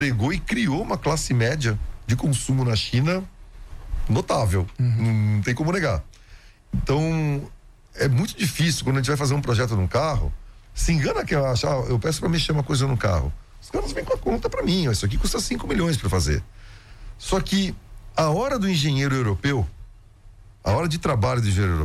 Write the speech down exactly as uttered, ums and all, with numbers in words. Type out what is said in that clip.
pegou e criou uma classe média de consumo na China notável, uhum. não, não tem como negar. Então, é muito difícil quando a gente vai fazer um projeto num carro, se engana que eu acho, ah, eu peço para mexer uma coisa no carro. Os caras vêm com a conta para mim, ó, isso aqui custa cinco milhões para fazer. Só que a hora do engenheiro europeu, a hora de trabalho do engenheiro europeu,